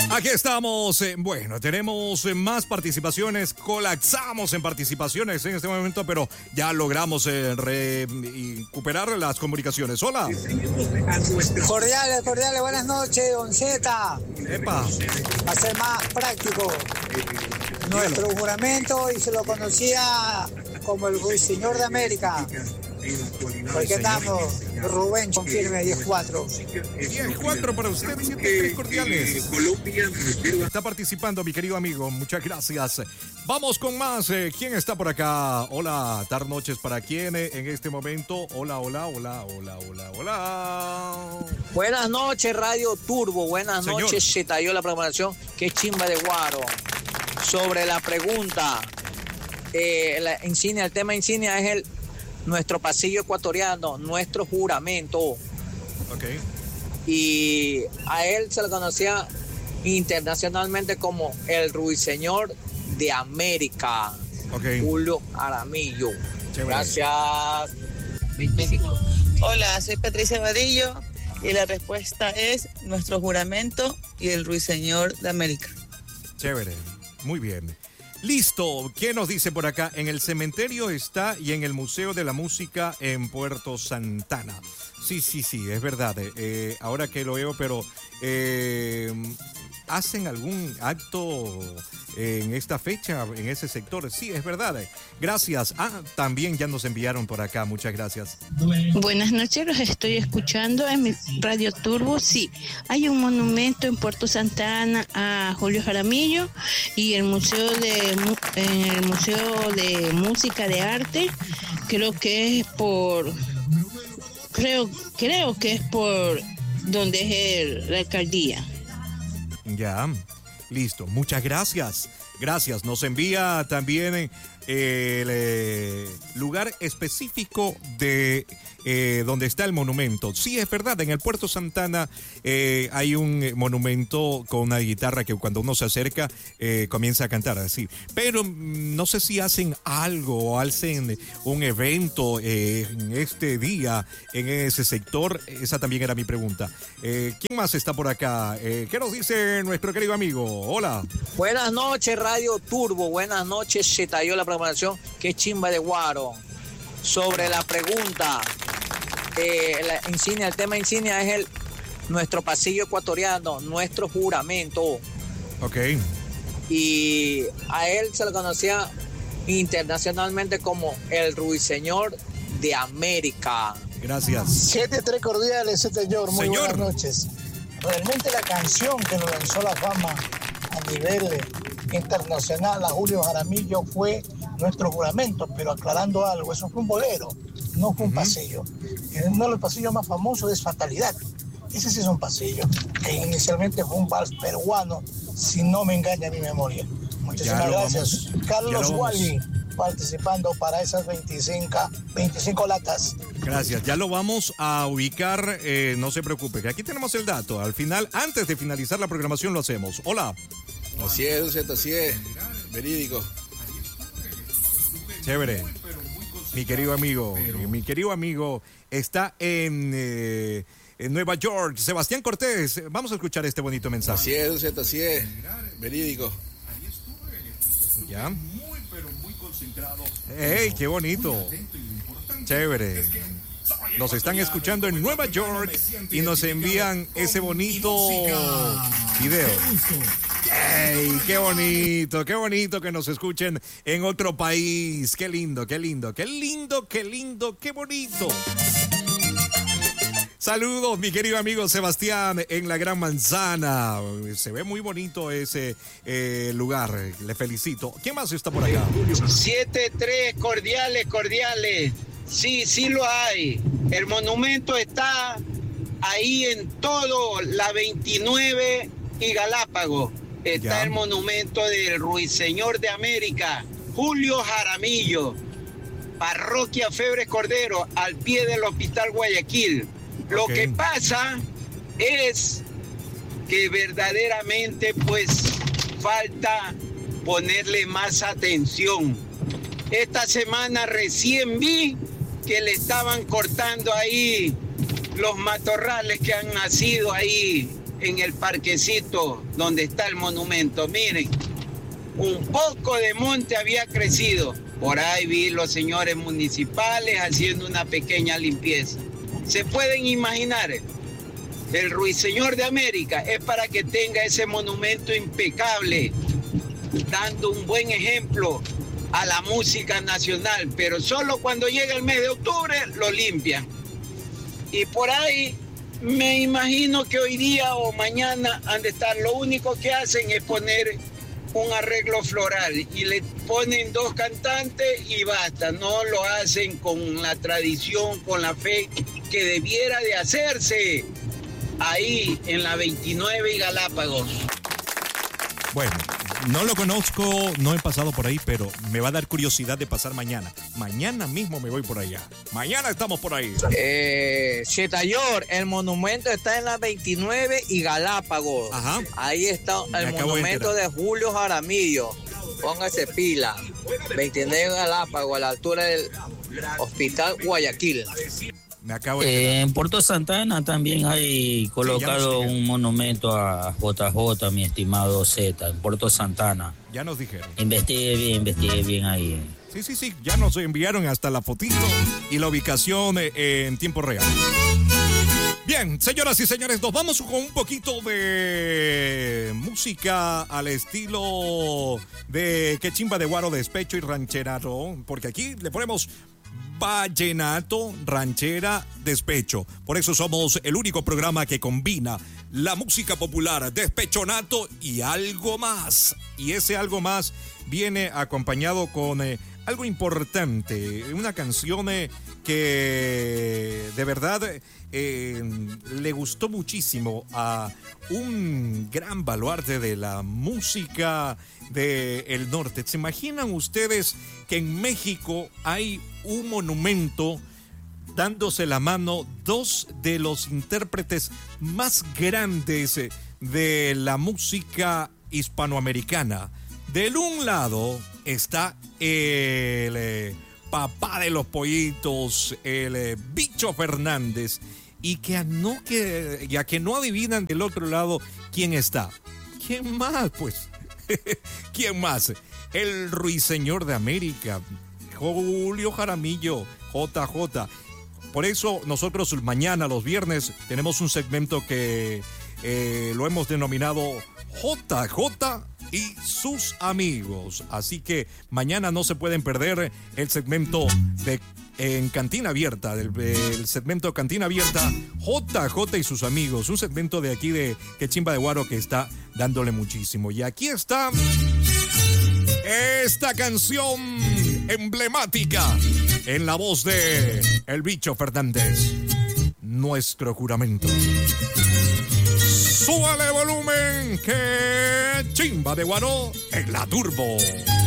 Aquí estamos. Bueno, tenemos más participaciones. Colapsamos en participaciones en este momento, pero ya logramos recuperar las comunicaciones. Hola. Cordiales, buenas noches, don Zeta. Epa. Va a ser más práctico. Nuestro juramento, y se lo conocía como el Ruiseñor de América. ¿Por qué estamos? Rubén, confirme, 10-4. 10-4 para usted, 7-3 cordiales. Está participando, mi querido amigo. Muchas gracias. Vamos con más. ¿Quién está por acá? Hola, tardes noches para quién en este momento. Hola. Buenas noches, Radio Turbo. Buenas noches, se talló la programación. Qué chimba de guaro. Sobre la pregunta, la insignia, el tema insignia es nuestro pasillo ecuatoriano, nuestro juramento. Okay. Y a él se le conocía internacionalmente como el Ruiseñor de América. Okay. Julio Jaramillo. Chévere. Gracias. Hola, soy Patricia Vadillo y la respuesta es nuestro juramento y el Ruiseñor de América. Chévere. Muy bien. Listo. ¿Qué nos dice por acá? En el cementerio está y en el Museo de la Música en Puerto Santana. Sí, es verdad. Ahora que lo veo, pero ¿hacen algún acto en esta fecha, en ese sector? Sí, es verdad. Gracias. También ya nos enviaron por acá. Muchas gracias. Buenas noches, los estoy escuchando en mi Radio Turbo. Sí, hay un monumento en Puerto Santana a Julio Jaramillo y en el Museo de Música de Arte. Creo que es por donde es la alcaldía. Ya, listo. Muchas gracias. Gracias. Nos envía también el lugar específico de donde está el monumento. Sí, es verdad, en el Puerto Santana hay un monumento con una guitarra que cuando uno se acerca comienza a cantar así. Pero no sé si hacen algo o hacen un evento en este día en ese sector. Esa también era mi pregunta. ¿Quién más está por acá? ¿Qué nos dice nuestro querido amigo? Hola. Buenas noches, Radio Turbo. Buenas noches, se talló la programación. Qué chimba de guaro. Sobre la pregunta, la insignia, el tema insignia es nuestro pasillo ecuatoriano, nuestro juramento. Ok. Y a él se le conocía internacionalmente como el Ruiseñor de América. Gracias. 7-3 cordiales, señor. Muy Señor. buenas noches. Realmente la canción que nos lanzó la fama a nivel internacional a Julio Jaramillo fue Nuestro Juramento, pero aclarando algo, eso fue un bolero, no fue un pasillo. Uno de los pasillos más famosos es Fatalidad. Ese sí es un pasillo, que inicialmente fue un vals peruano, si no me engaña mi memoria. Muchísimas gracias. Carlos Wally, participando para esas 25 latas. Gracias, ya lo vamos a ubicar, no se preocupe, que aquí tenemos el dato. Al final, antes de finalizar la programación lo hacemos. Hola. Así es, verídico. Chévere. Mi querido amigo está en Nueva York. Sebastián Cortés, vamos a escuchar este bonito mensaje. Así es, verídico. Ya. ¡Ey, qué bonito! Chévere. Nos están escuchando en Nueva York y nos envían ese bonito video. ¡Ey, qué bonito que nos escuchen en otro país! ¡Qué lindo, qué bonito! Saludos, mi querido amigo Sebastián, en la Gran Manzana. Se ve muy bonito ese lugar. Le felicito. ¿Quién más está por acá? 7-3, cordiales. Sí lo hay. El monumento está ahí en todo la 29 y Galápagos. Está el monumento del Ruiseñor de América, Julio Jaramillo, Parroquia Febres Cordero, al pie del Hospital Guayaquil. Lo que pasa es que verdaderamente pues falta ponerle más atención. Esta semana recién vi que le estaban cortando ahí los matorrales que han nacido ahí en el parquecito donde está el monumento. Miren, un poco de monte había crecido. Por ahí vi los señores municipales haciendo una pequeña limpieza. ¿Se pueden imaginar? El Ruiseñor de América es para que tenga ese monumento impecable, dando un buen ejemplo a la música nacional, pero solo cuando llega el mes de octubre lo limpian. Y por ahí me imagino que hoy día o mañana han de estar, lo único que hacen es poner un arreglo floral y le ponen 2 cantantes y basta. No lo hacen con la tradición, con la fe que debiera de hacerse ahí en la 29 y Galápagos. Bueno, no lo conozco, no he pasado por ahí, pero me va a dar curiosidad de pasar mañana. Mañana mismo me voy por allá. Mañana estamos por ahí. Chetayor, el monumento está en la 29 y Galápagos. Ajá. Ahí está el monumento de Julio Jaramillo. Póngase pila. 29 Galápagos, a la altura del Hospital Guayaquil. Me acabo de en Puerto Santana también hay colocado un monumento a JJ, mi estimado Z, en Puerto Santana. Ya nos dijeron. Investigué bien ahí. Sí, ya nos enviaron hasta la fotito y la ubicación en tiempo real. Bien, señoras y señores, nos vamos con un poquito de música al estilo de Que Chimba de Guaro, Despecho y Rancheraro, porque aquí le ponemos vallenato, ranchera, despecho. Por eso somos el único programa que combina la música popular, despechonato y algo más. Y ese algo más viene acompañado con algo importante, una canción que de verdad le gustó muchísimo a un gran baluarte de la música del norte. ¿Se imaginan ustedes que en México hay un monumento dándose la mano 2 de los intérpretes más grandes de la música hispanoamericana? Del un lado está el papá de los pollitos, el Bicho Fernández, y ya que no adivinan del otro lado quién está. ¿Quién más, pues? ¿Quién más? El Ruiseñor de América, Julio Jaramillo, JJ. Por eso nosotros mañana, los viernes, tenemos un segmento que lo hemos denominado JJ y sus amigos. Así que mañana no se pueden perder el segmento en Cantina Abierta, el segmento Cantina Abierta, JJ y sus amigos. Un segmento de aquí de Que Chimba de Guaro que está dándole muchísimo. Y aquí está esta canción emblemática en la voz de El Bicho Fernández. Nuestro juramento. Súbale volumen, Que Chimba de Guaro en la Turbo.